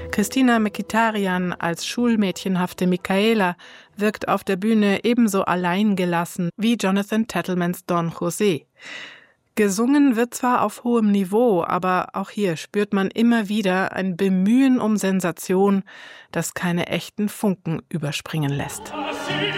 Christina Mkhitaryan als schulmädchenhafte Michaela wirkt auf der Bühne ebenso alleingelassen wie Jonathan Tettlemans Don José. Gesungen wird zwar auf hohem Niveau, aber auch hier spürt man immer wieder ein Bemühen um Sensation, das keine echten Funken überspringen lässt.